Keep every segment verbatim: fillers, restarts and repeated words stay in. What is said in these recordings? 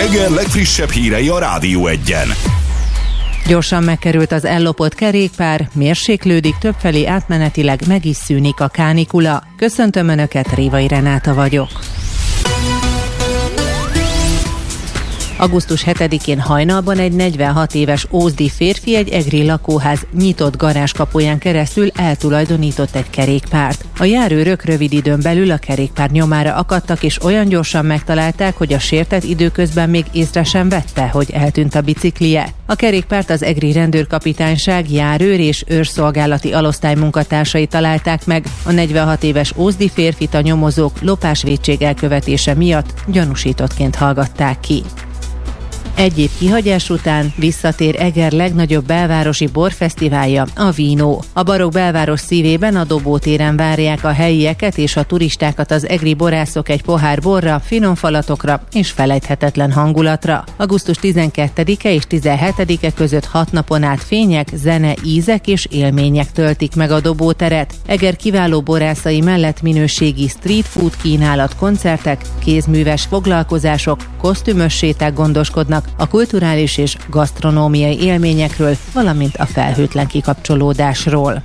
Eger legfrissebb hírei a Rádió Egyen. Gyorsan megkerült az ellopott kerékpár, mérséklődik, többfelé átmenetileg meg is szűnik a kánikula. Köszöntöm Önöket, Révai Renáta vagyok. augusztus hetedikén hajnalban egy negyvenhat éves ózdi férfi egy egri lakóház nyitott garázskapuján keresztül eltulajdonított egy kerékpárt. A járőrök rövid időn belül a kerékpár nyomára akadtak, és olyan gyorsan megtalálták, hogy a sértett időközben még észre sem vette, hogy eltűnt a biciklije. A kerékpárt az egri rendőrkapitányság járőr és őrszolgálati alosztály munkatársai találták meg. A negyvenhat éves ózdi férfit a nyomozók lopásvétség elkövetése miatt gyanúsítottként hallgatták ki. Egy év kihagyás után visszatér Eger legnagyobb belvárosi borfesztiválja, a Vino. A barokk belváros szívében, a Dobótéren várják a helyieket és a turistákat az egri borászok egy pohár borra, finom falatokra és felejthetetlen hangulatra. augusztus tizenkettedike és tizenhetedike között hat napon át fények, zene, ízek és élmények töltik meg a Dobóteret. Eger kiváló borászai mellett minőségi street food kínálat, koncertek, kézműves foglalkozások, kosztümös séták gondoskodnak a kulturális és gasztronómiai élményekről, valamint a felhőtlen kikapcsolódásról.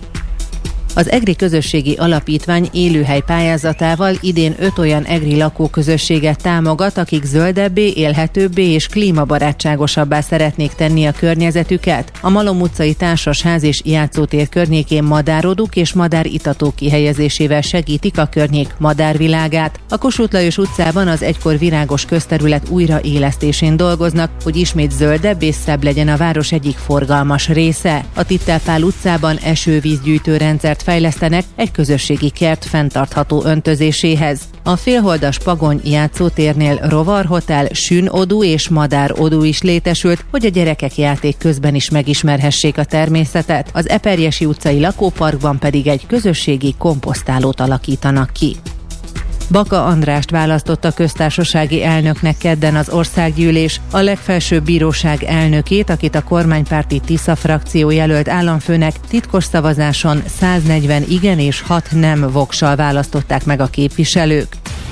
Az Egri Közösségi Alapítvány élőhely pályázatával idén öt olyan egri lakóközösséget támogat, akik zöldebbé, élhetőbbé és klímabarátságosabbá szeretnék tenni a környezetüket. A Malom utcai társasház és játszótér környékén madárodók és madáritatók kihelyezésével segítik a környék madárvilágát. A Kossuth Lajos utcában az egykor virágos közterület újraélesztésén dolgoznak, hogy ismét zöldebb és szebb legyen a város egyik forgalmas része. A Tittell Pál utcában esővízgyűjtő rendszert fejlesztenek egy közösségi kert fenntartható öntözéséhez. A félholdas Pagony játszótérnél rovarhotel, sünodú és madárodú is létesült, hogy a gyerekek játék közben is megismerhessék a természetet. Az Eperjesi utcai lakóparkban pedig egy közösségi komposztálót alakítanak ki. Baka Andrást választotta köztársasági elnöknek kedden az országgyűlés. A legfelsőbb bíróság elnökét, akit a kormánypárti Tisza frakció jelölt államfőnek, titkos szavazáson száznegyven igen és hat nem voksal választották meg a képviselők.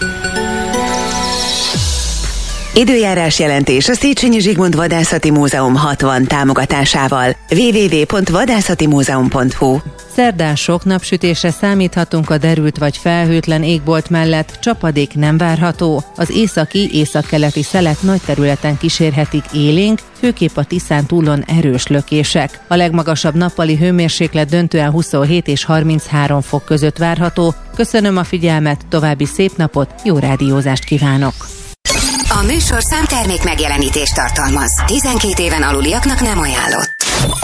Időjárás jelentés a Széchenyi Zsigmond Vadászati Múzeum hatvan támogatásával. double-u double-u double-u pont vadászati múzeum pont hu. Szerdán sok napsütésre számíthatunk a derült vagy felhőtlen égbolt mellett, csapadék nem várható. Az északi, északkeleti szelet nagy területen kísérhetik élénk, főképp a Tiszán túlon erős lökések. A legmagasabb nappali hőmérséklet döntően huszonhét és harminchárom fok között várható. Köszönöm a figyelmet, további szép napot, jó rádiózást kívánok! A műsorszám termék megjelenítést tartalmaz. tizenkét éven aluliaknak nem ajánlott.